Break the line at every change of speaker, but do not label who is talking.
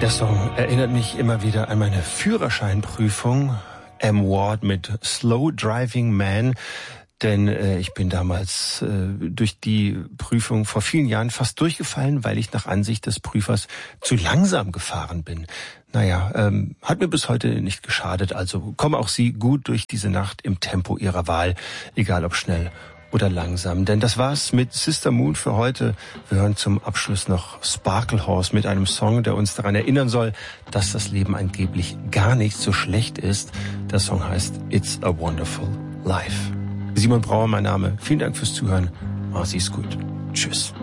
Der Song erinnert mich immer wieder an meine Führerscheinprüfung. M. Ward mit Slow Driving Man. Denn ich bin damals durch die Prüfung vor vielen Jahren fast durchgefallen, weil ich nach Ansicht des Prüfers zu langsam gefahren bin. Naja, hat mir bis heute nicht geschadet. Also kommen auch Sie gut durch diese Nacht im Tempo Ihrer Wahl, egal ob schnell oder langsam. Denn das war's mit Sister Moon für heute. Wir hören zum Abschluss noch Sparklehorse mit einem Song, der uns daran erinnern soll, dass das Leben angeblich gar nicht so schlecht ist. Der Song heißt It's a Wonderful Life. Simon Brauer, mein Name. Vielen Dank fürs Zuhören. Machen Sie es gut. Tschüss.